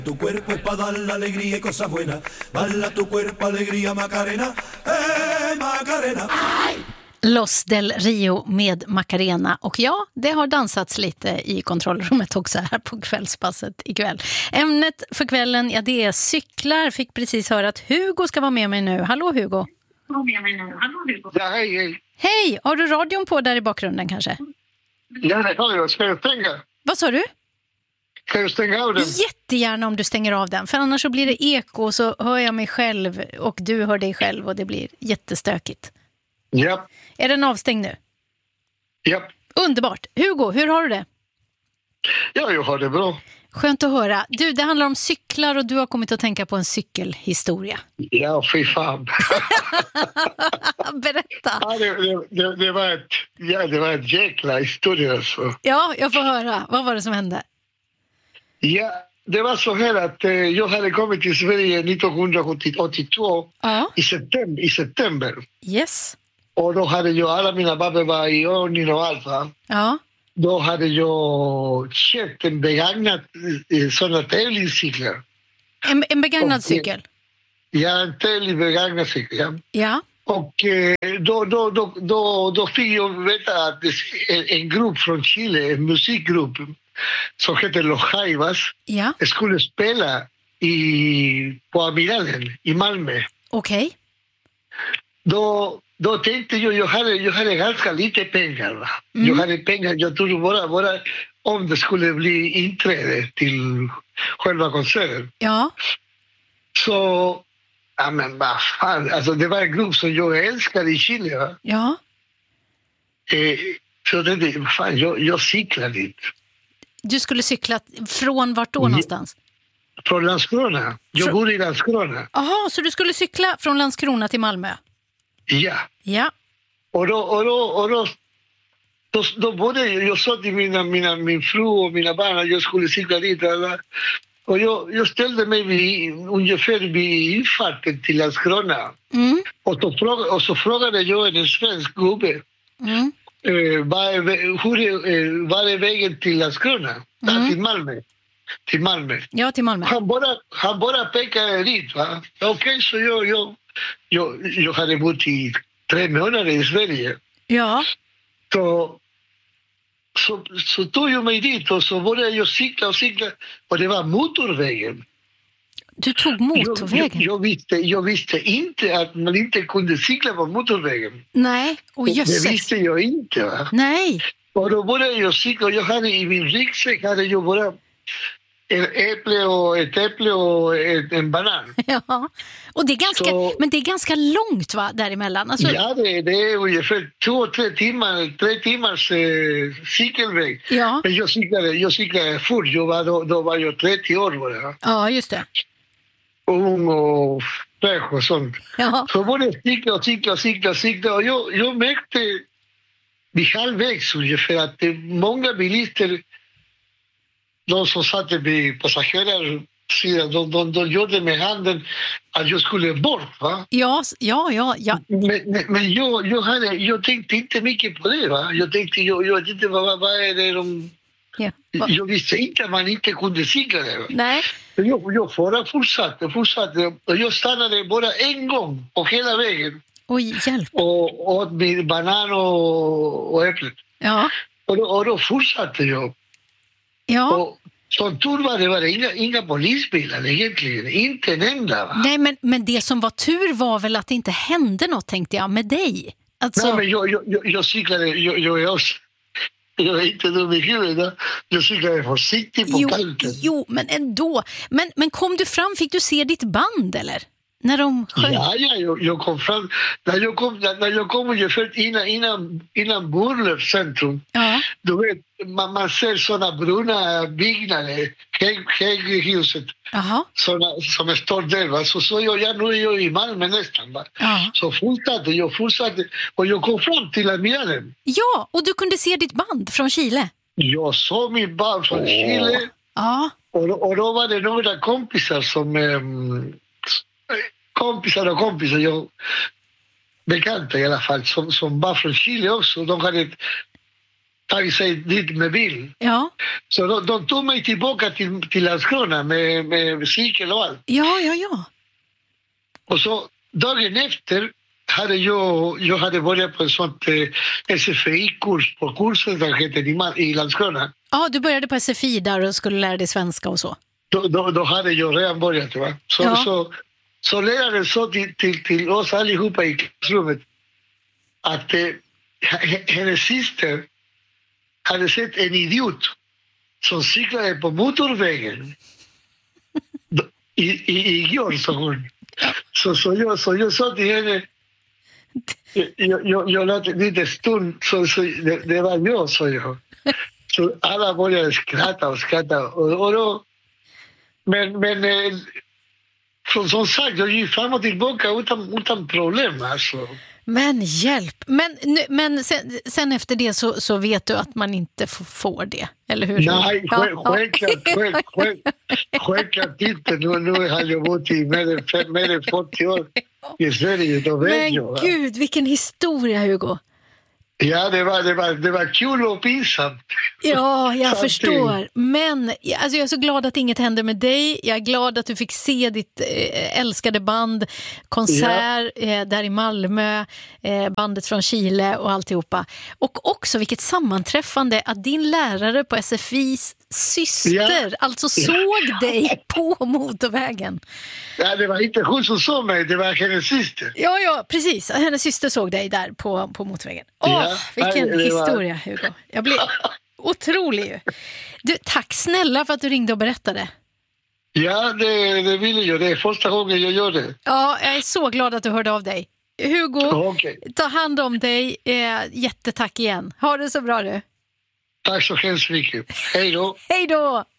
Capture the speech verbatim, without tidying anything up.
Tu cuerpo es para dar la alegría y cosas buenas. Bala tu cuerpo, alegría, Macarena. Eh, Macarena. Los del Rio med Macarena. Och ja, det har dansats lite i kontrollrummet också här på kvällspasset ikväll. Ämnet för kvällen, ja, det är cyklar. Fick precis höra att Hugo ska vara med mig nu. Hallå Hugo. Ja, hej, hej. Hej, har du radion på där i bakgrunden kanske? Ja, det har jag. Ska jag stänga? Vad sa du? Ska jag stänga av den? Jättegärna om du stänger av den. För annars så blir det eko och så hör jag mig själv och du hör dig själv och det blir jättestökigt. Ja. Är den avstängd nu? Ja. Underbart. Hugo, hur har du det? Ja, jag har det bra. Skönt att höra. Du, det handlar om cyklar och du har kommit att tänka på en cykelhistoria. Ja, fy fan. Berätta. Ja, det, det, det, var ett, ja, det var ett jäkla historia. Alltså. Ja, jag får höra. Vad var det som hände? Ja, det var så här att eh, jag hade kommit till Sverige nittonhundraåttiotvå ja. i, september, i september. Yes. Och då hade jag, alla mina babber var i ordning och allt, va? Ja. Då hade jag köpt en begagnad eh, sådana tävlingscyklar. En, en begagnad och, cykel? Ja, en tävling begagnad cykel, ja. Ja. Och eh, då, då, då, då, då fick jag veta att en, en grupp från Chile, en musikgrupp som heter Los Jaivas, ja. skulle spela i, på Amiralen i Malmö. Okej. Okay. Då, då tänkte jag, jag hade, jag hade ganska lite pengar. Va? Mm. Jag hade pengar, jag tror bara, bara om det skulle bli inträde till själva konserten. Ja. Så, ja men vad fan, alltså det var en grupp som jag älskade i Chile. Va? Ja. Eh, så det, fan, jag, jag cyklade dit. Du skulle cykla från vart då någonstans? Från Landskrona. Jag Frå... bor i Landskrona. Jaha, så du skulle cykla från Landskrona till Malmö? Ja. Ja. Och då, och då, och då, då, då både jag sa till mina, mina, min fru och mina barn att jag skulle cykla dit. Och jag, jag ställde mig vid, ungefär vid infarten till Landskrona. Mm. Och, så frågade, och så frågade jag en svensk gubbe. Mm. Eh, vad, är, hur är, eh, vad är vägen till Landskrona? Mm. Till Malmö. Till Malmö. Ja, till Malmö. Han bara, han bara pekade dit. Va? Okej, okay, så jag, jag, jag, jag hade bott i tre månader i Sverige. Ja. Så, så, så tog jag mig dit och så började jag cykla och cykla. Och det var motorvägen. Du tog motorvägen? Jag, jag, jag, visste, jag visste inte att man inte kunde cykla på motorvägen. Nej, och jösses. Det visste jag inte, va? Nej. Och då började jag cykla och jag hade i min ryggsäck hade jag bara en äpple och ett äpple och ett, en banan. Ja, och det är ganska, så, men det är ganska långt, va, däremellan? Alltså... Ja, det, det är ungefär två, tre timmar, tre timmars eh, cykelväg. Ja. Men jag cyklade, jag cyklade fort, jag var, då, då var jag trettio år bara. Ja, just det. Ung och fräsch och sånt. Ja. Så var det cykla och cykla och cykla och cykla. Och jag, jag märkte vid halvvägs ungefär att det många bilister, de som satt vid passagerarsidan, de, de, de gjorde med handen att jag skulle bort, va? Ja, ja, ja. ja. Men, men, men jag, jag, hade, jag tänkte inte mycket på det, va? Jag tänkte, jag, jag tänkte vad, vad är det de... Ja. Jag visste inte att man inte kunde cykla det, va? Nej. Jag, jag bara fortsatte, fortsatte. Och jag stannade bara en gång på hela vägen. Oj, hjälp. Och åt min banan och, och äpplet. Ja. Och då, och då fortsatte jag. Ja. Och som tur var det var det inga, inga polisbilar egentligen. Inte en enda, va? Nej, men, men det som var tur var väl att det inte hände något, tänkte jag, med dig. Alltså... Nej, men jag, jag, jag, jag cyklade... Jag, jag, jag, jag är inte dum i huvudet. Jag cyklade försiktigt på jo, kanten. Jo, men ändå. Men, men kom du fram, fick du se ditt band, eller? När de sjöng? Ja, ja jag, jag kom fram. När jag kom, när jag kom ungefär innan, innan, innan Burlöf centrum. Ja. Du vet, man, man ser sådana bruna byggnader, höghuset, såna, som står där. Va? Så, så jag, ja, nu är jag i Malmö nästan. Va? Ja. Så fortsatte jag, fortsatte. Och jag kom fram till Amiralen. Ja, och du kunde se ditt band från Chile? Jag såg mitt band från oh. Chile. Ja. Och, och då var det några kompisar som... Um, kompisar och kompisar, jag bekanta i alla fall, som, som var från Chile också. De hade tagit sig dit med bil. Ja. Så de, de tog mig tillbaka till, till Landskrona med, med cykel och allt. Ja, ja, ja. Och så dagen efter hade jag, jag hade börjat på en sån eh, S F I-kurs på kursen som heter i, Man- i Landskrona. Ja, du började på S F I där och skulle lära dig svenska och så. Då, då, då hade jag redan börjat. Va? Så, Ja. så, så läraren sa till, till, till oss allihopa i klassrummet att eh, h- hennes syster hade sett en idiot som cyklade på motorvägen. Då- I, i, igår, sa hon. Så, så, jag, så jag sa till henne, jag, jag, jag lät en liten stund, så, så det, det var jag, sa jag. Så alla började skratta och skratta. Och, och då, men men eh, som, som sagt, jag gick fram och tillbaka utan, utan problem. Alltså. Men hjälp. Men, nu, men sen, sen efter det så, så vet du att man inte f- får det, eller hur? Nej, Ja, själv- ja. självklart, själv- själv- självklart inte. Nu, nu har jag bott i mer än, fem, mer än fyrtio år i Sverige. Då vet Men jag. Va? gud, vilken historia, Hugo. Ja, det var, det, var, det var kul och pinsamt. Ja, jag Samtidigt. förstår. Men alltså, jag är så glad att inget hände med dig. Jag är glad att du fick se ditt eh, älskade band, konsert eh, där i Malmö, eh, bandet från Chile och alltihopa. Och också vilket sammanträffande att din lärare på S F I:s syster Ja. alltså såg dig på motorvägen. Ja, det var inte hon som såg mig, det var hennes syster. Ja, ja, precis. Hennes syster såg dig där på, på motorvägen. Åh, Ja, vilken det var- historia, Hugo. Jag blir otrolig ju. Du, tack snälla för att du ringde och berättade. Ja, det, det ville jag. Det är första gången jag gör det. Ja, jag är så glad att du hörde av dig. Hugo, Okej. ta hand om dig. Eh, jättetack igen. Ha det så bra du. Tack så hemskt mycket. Hej då. Hej då!